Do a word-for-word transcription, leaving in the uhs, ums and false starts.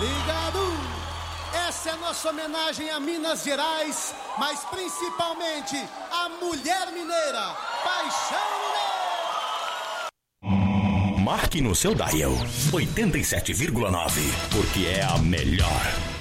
Ligado? Essa é a nossa homenagem a Minas Gerais, mas principalmente a mulher mineira, Paixão Mineira. Marque no seu dial oitenta e sete vírgula nove, porque é a melhor.